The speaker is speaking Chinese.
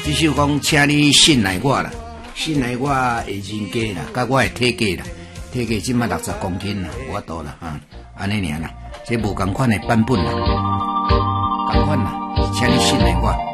这首讲，请你信赖我啦，信赖我的人格啦，甲我的体格啦，体格即马60公斤啦，有法度啦哈，安尼尔啦，这无共款的版本啦，共款啦，请你信赖我。